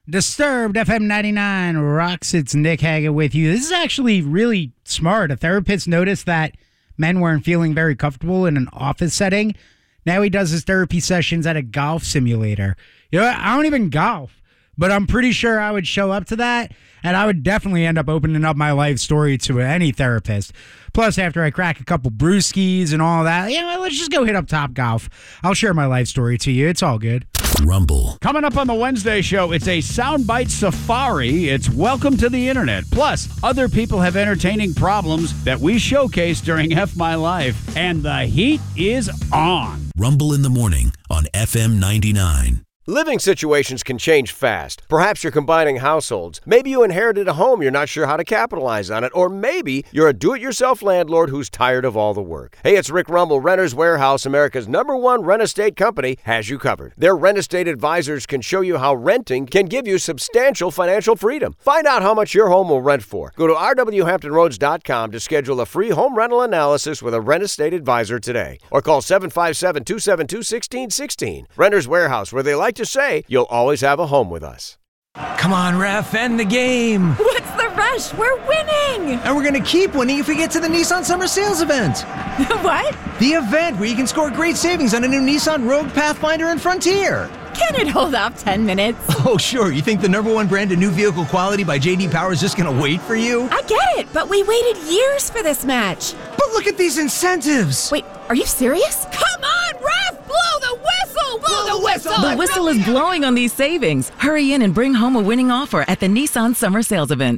Disturbed FM 99 rocks. It's Nick Haggett with you. This is actually really smart. A therapist noticed that men weren't feeling very comfortable in an office setting. Now he does his therapy sessions at a golf simulator. You know what? I don't even golf, but I'm pretty sure I would show up to that, and I would definitely end up opening up my life story to any therapist. Plus, after I crack a couple brewskis and all that, let's just go hit up Top Golf. I'll share my life story to you. It's all good. Rumble. Coming up on the Wednesday show, it's a soundbite safari. It's welcome to the internet. Plus, other people have entertaining problems that we showcase during F My Life. And the heat is on. Rumble in the morning on FM 99. Living situations can change fast. Perhaps you're combining households. Maybe you inherited a home you're not sure how to capitalize on it. Or maybe you're a do-it-yourself landlord who's tired of all the work. Hey, it's Rick Rumble. Renters Warehouse, America's #1 rent estate company, has you covered. Their rent estate advisors can show you how renting can give you substantial financial freedom. Find out how much your home will rent for. Go to rwhamptonroads.com to schedule a free home rental analysis with a rent estate advisor today. Or call 757-272-1616. Renters Warehouse, where they like to say, you'll always have a home with us. Come on, ref, end the game. What's the rush? We're winning. And we're going to keep winning if we get to the Nissan Summer Sales event. What? The event where you can score great savings on a new Nissan Rogue, Pathfinder, and Frontier. Can it hold off 10 minutes? Oh, sure. You think the #1 brand of new vehicle quality by J.D. Power is just going to wait for you? I get it, but we waited years for this match. But look at these incentives. Wait, are you serious? Come on, ref! Blow the whistle! Blow the whistle! The whistle is blowing on these savings. Hurry in and bring home a winning offer at the Nissan Summer Sales event.